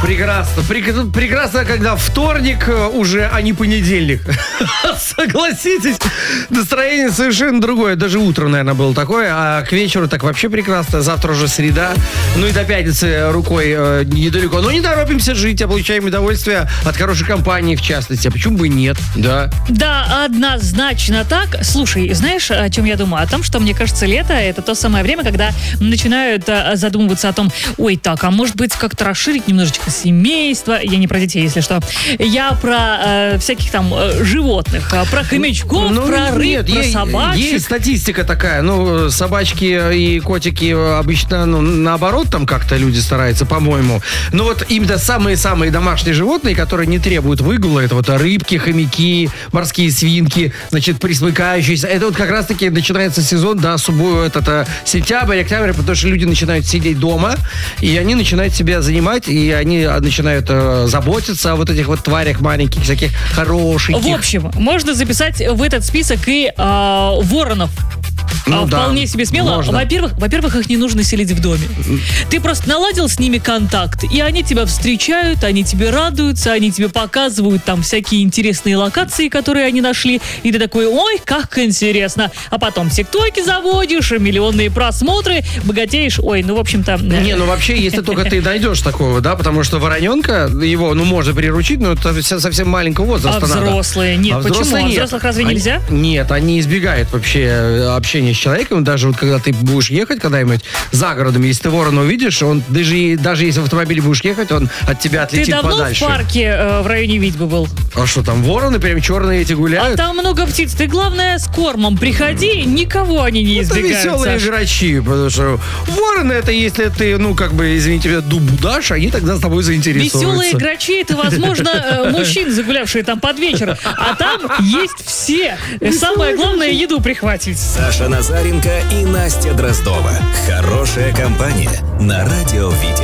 Прекрасно. Прекрасно, когда вторник уже, а не понедельник. Согласитесь, настроение совершенно другое. Даже утром, наверное, было такое, а к вечеру так вообще прекрасно. Завтра уже среда. Ну и до пятницы рукой недалеко. Но не торопимся жить, а получаем удовольствие от хорошей компании, в частности. А почему бы и нет? Да. Да, однозначно так. Слушай, знаешь, о чем я думаю? О том, что, мне кажется, лето — это то самое время, когда начинают задумываться о том, ой, так, а может быть, как-то расширить немножечко семейство. Я не про детей, если что. Я про всяких там животных, про хомячков, про рыб, про собачек. Есть статистика такая. Ну, собачки и котики обычно, наоборот, там как-то люди стараются, по-моему. Но вот именно самые-самые домашние животные, которые не требуют выгула, это вот рыбки, хомяки, морские свинки, значит, присмыкающиеся. Это вот как раз-таки начинается сезон, да, сентябрь, октябрь, потому что люди начинают сидеть дома, и они начинают себя занимать, и они начинают заботиться о вот этих вот тварях маленьких, всяких хорошеньких. В общем, можно записать в этот список и воронов. Вполне себе смело. Во-первых, их не нужно селить в доме. Ты просто наладил с ними контакт, и они тебя встречают, они тебе радуются, они тебе показывают там всякие интересные локации, которые они нашли, и ты такой, ой, как интересно. А потом тиктоки заводишь, миллионные просмотры, богатеешь. Ой, в общем-то... Не, вообще, если только ты найдешь такого, да, потому что вороненка, его, можно приручить, но это совсем маленького возраста надо. А взрослые? Нет, почему? А взрослых разве нельзя? Нет, они избегают вообще общения с человеком, даже вот когда ты будешь ехать когда-нибудь за городом, если ты ворона увидишь, он даже если в автомобиле будешь ехать, он от тебя отлетит подальше. Ты давно в парке в районе Витьбы был? А что, там вороны прям черные эти гуляют? А там много птиц. Ты, главное, с кормом приходи, никого они не избегают. Это веселые грачи, потому что вороны, это если ты, извините меня, дубу дашь, они тогда с тобой заинтересуются. Веселые грачи, это, возможно, мужчин, загулявшие там под вечер. А там есть все. Самое главное, еду прихватить. Саша Назаренко и Настя Дроздова. Хорошая компания на Радио Витя.